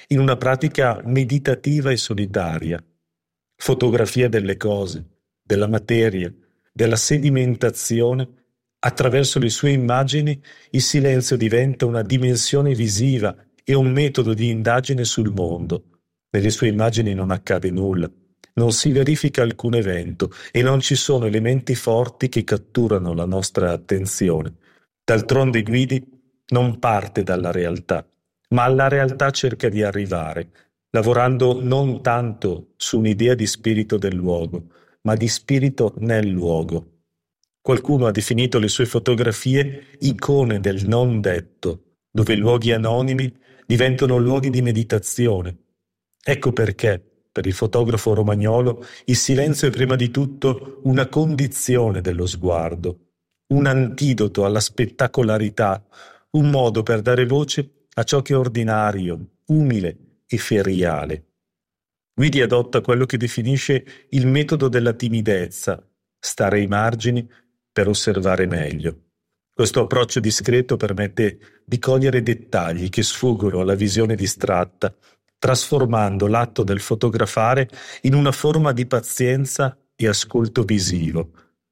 in una pratica meditativa e solitaria. Fotografia delle cose, della materia, della sedimentazione. Attraverso le sue immagini il silenzio diventa una dimensione visiva e un metodo di indagine sul mondo. Nelle sue immagini non accade nulla, non si verifica alcun evento e non ci sono elementi forti che catturano la nostra attenzione. D'altronde Guidi non parte dalla realtà, ma alla realtà cerca di arrivare, lavorando non tanto su un'idea di spirito del luogo, ma di spirito nel luogo. Qualcuno ha definito le sue fotografie icone del non detto, dove luoghi anonimi diventano luoghi di meditazione. Ecco perché, per il fotografo romagnolo, il silenzio è prima di tutto una condizione dello sguardo, un antidoto alla spettacolarità, un modo per dare voce a ciò che è ordinario, umile e feriale. Guidi adotta quello che definisce il metodo della timidezza, stare ai margini per osservare meglio. Questo approccio discreto permette di cogliere dettagli che sfuggono alla visione distratta, trasformando l'atto del fotografare in una forma di pazienza e ascolto visivo.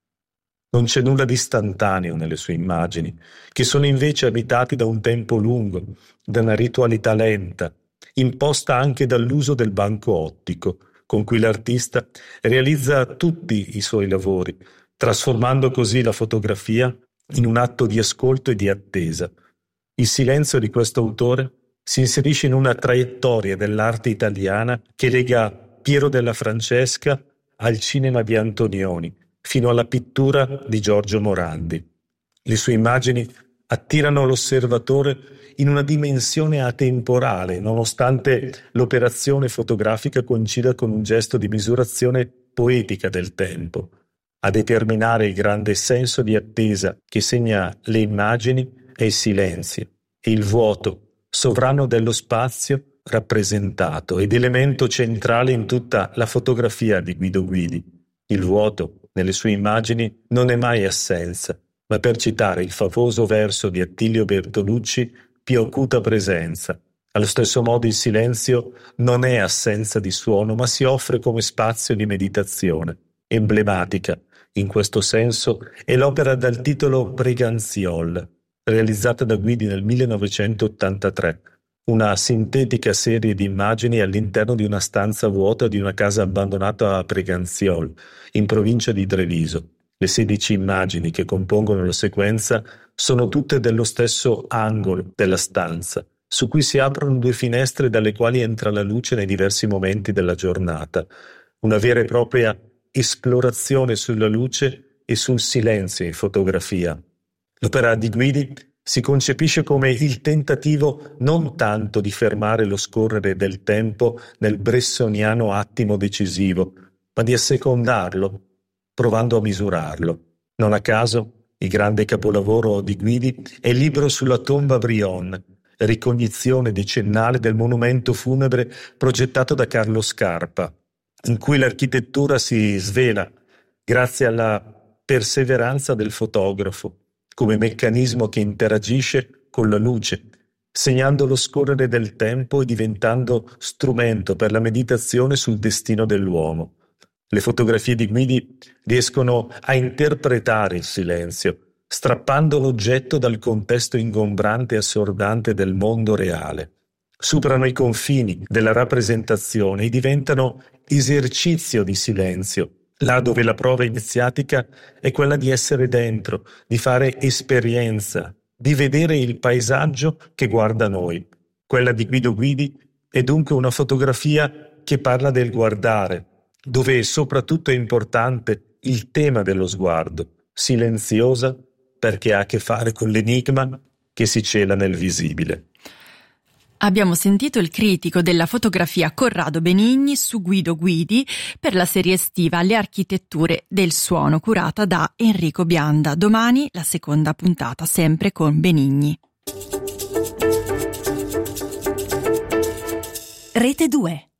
Non c'è nulla di istantaneo nelle sue immagini, che sono invece abitate da un tempo lungo, da una ritualità lenta, imposta anche dall'uso del banco ottico, con cui l'artista realizza tutti i suoi lavori, trasformando così la fotografia in un atto di ascolto e di attesa. Il silenzio di questo autore si inserisce in una traiettoria dell'arte italiana che lega Piero della Francesca al cinema di Antonioni, fino alla pittura di Giorgio Morandi. Le sue immagini attirano l'osservatore in una dimensione atemporale, nonostante l'operazione fotografica coincida con un gesto di misurazione poetica del tempo. A determinare il grande senso di attesa che segna le immagini è il silenzio e il vuoto, sovrano dello spazio rappresentato ed elemento centrale in tutta la fotografia di Guido Guidi. Il vuoto, nelle sue immagini, non è mai assenza, ma per citare il famoso verso di Attilio Bertolucci, più acuta presenza. Allo stesso modo il silenzio non è assenza di suono, ma si offre come spazio di meditazione. Emblematica, in questo senso, è l'opera dal titolo Breganziol, realizzata da Guidi nel 1983, una sintetica serie di immagini all'interno di una stanza vuota di una casa abbandonata a Breganziol, in provincia di Treviso. Le 16 immagini che compongono la sequenza sono tutte dello stesso angolo della stanza, su cui si aprono 2 finestre dalle quali entra la luce nei diversi momenti della giornata. Una vera e propria esplorazione sulla luce e sul silenzio in fotografia. L'opera di Guidi si concepisce come il tentativo non tanto di fermare lo scorrere del tempo nel bressoniano attimo decisivo, ma di assecondarlo, provando a misurarlo. Non a caso, il grande capolavoro di Guidi è il libro sulla tomba Brion, ricognizione decennale del monumento funebre progettato da Carlo Scarpa, in cui l'architettura si svela grazie alla perseveranza del fotografo, come meccanismo che interagisce con la luce, segnando lo scorrere del tempo e diventando strumento per la meditazione sul destino dell'uomo. Le fotografie di Guidi riescono a interpretare il silenzio, strappando l'oggetto dal contesto ingombrante e assordante del mondo reale. Superano i confini della rappresentazione e diventano esercizio di silenzio, là dove la prova iniziatica è quella di essere dentro, di fare esperienza, di vedere il paesaggio che guarda noi. Quella di Guido Guidi è dunque una fotografia che parla del guardare, dove soprattutto è importante il tema dello sguardo, silenziosa perché ha a che fare con l'enigma che si cela nel visibile. Abbiamo sentito il critico della fotografia Corrado Benigni su Guido Guidi per la serie estiva Le architetture del suono, curata da Enrico Bianda. Domani la seconda puntata, sempre con Benigni. Rete 2.